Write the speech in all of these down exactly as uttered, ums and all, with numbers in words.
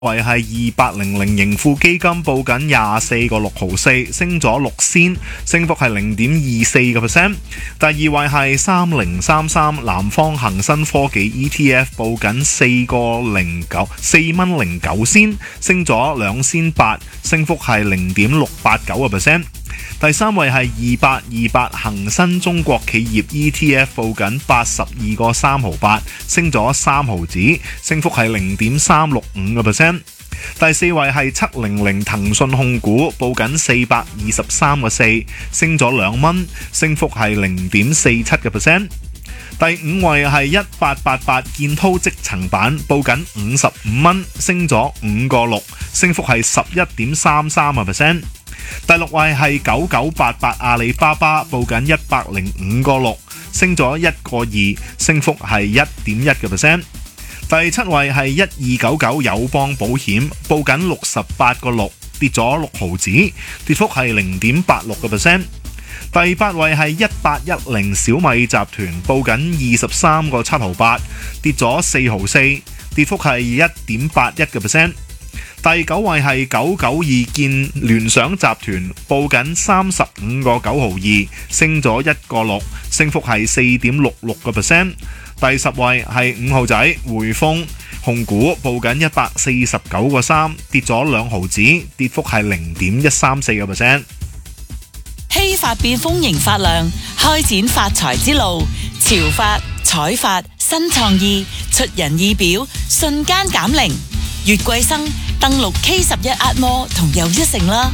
位係二八零零盈富基金報緊廿四個六毫四，升咗六仙，升幅係零點二四個 percent。第二位係三零三三南方恒生科技 E T F 報緊四個零九四蚊零九仙，升咗兩仙八，升幅係零點六八九個 percent。第三位係二八二八恒生中國企業 E T F 報緊八十二個三毫八，升咗三毫子，升幅係零點三六五個 percent。第四位係七零零騰訊控股，報緊四百二十三個四，升咗兩蚊，升幅係零點四七個 percent。第五位係一八八八建滔積層板，報緊五十五蚊，升咗五個六，升幅係十一點三三個 percent。第六位係九九八八阿里巴巴，報緊一百零五個六，升咗一個二，升幅係一點一個 percent。第七位係一二九九友邦保險，報緊六十八個六，跌咗六毫子，跌幅係零點八六個 percent。第八位係一八一零小米集團，報緊二十三個七毫八，跌咗四毫四，跌幅係一點八一個 percent。第九位係九九二建聯想集團，報緊三十五個九毫二，升咗一個六，升幅係四點六六個 percent。第十位係五號仔匯豐控股，報緊一百四十九個三，跌咗兩毫子，跌幅係零點一三四個 percent。 希法變豐盈發亮，開展發財之路。潮發、彩發、新創意，出人意表，瞬間減齡。月桂生登錄 K 十一 Atmore 同又一城啦。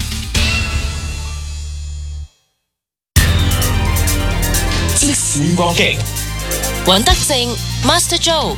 即時光擊， 尹德正 Master Joe。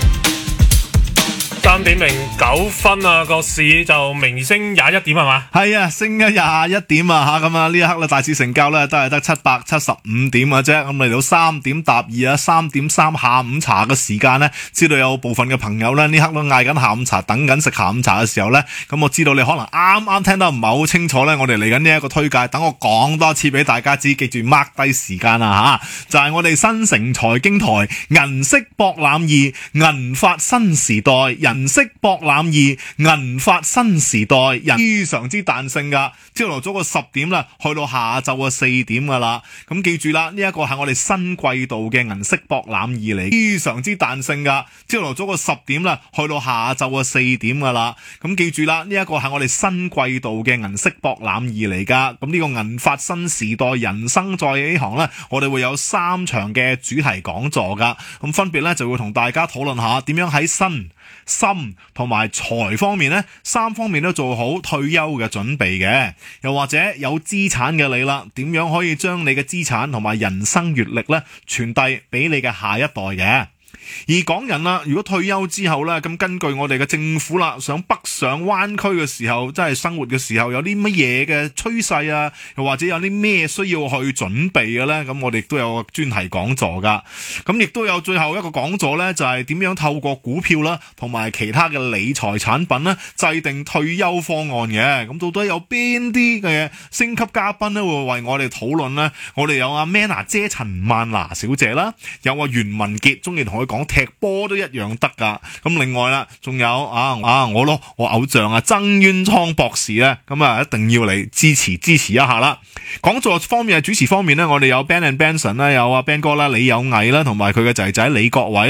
三點零九分啊，個市就明升廿一點係嘛？ 係啊，升咗廿一點啊吓，咁啊呢一刻咧大市成交咧都係得七百七十五點嘅啫。咁嚟到三點踏二啊，三點三下午茶嘅時間呢，知道有部分嘅朋友咧呢刻都嗌緊下午茶，等緊食下午茶嘅時候呢，咁我知道你可能啱啱聽得唔係好清楚呢。我哋嚟緊呢一個推介，等我講多次俾大家知，記住 mark 低時間啊吓，就係、是、我哋新城財經台銀色博覽二銀發新時代人。銀色博覽二銀發新時代，人非常之彈性噶，朝頭早個十點啦，去到下晝個四點噶啦。咁記住啦，呢一個係我哋新季度嘅銀色博覽二嚟，非常之彈性噶，朝頭早個十點啦，去到下晝個四點噶啦。咁記住啦，呢一個係我哋新季度嘅銀色博覽二嚟噶。咁呢個銀發新時代人生在呢行呢，我哋會有三場嘅主題講座噶。咁分別呢，就會同大家討論下點樣喺新心同埋財方面呢，三方面都做好退休嘅準備嘅，又或者有資產嘅你啦，點樣可以將你嘅資產同埋人生閱歷呢傳遞俾你嘅下一代嘅。而港人啦，如果退休之後呢，咁根據我哋嘅政府啦，想北上灣區嘅時候，真係生活嘅時候有啲乜嘢嘅趨勢啊，又或者有啲咩需要去準備嘅呢？咁我哋亦都有個專題講座噶，咁亦都有最後一個講座呢，就係點樣透過股票啦，同埋其他嘅理財產品呢，制定退休方案嘅。咁到底有邊啲嘅星級嘉賓呢，會為我哋討論呢？我哋有阿 Manna 姐陳曼娜小姐啦，有阿袁文傑，中意同佢講踢波都一樣得噶。咁另外啦，仲有啊啊我咯，我偶像啊曾淵滄博士咧，咁啊一定要嚟支持支持一下啦。講座方面啊，主持方面咧，我哋有 Ben and Benson 啦，有阿 Ben 哥啦，李有毅啦，同埋佢嘅仔仔李國偉。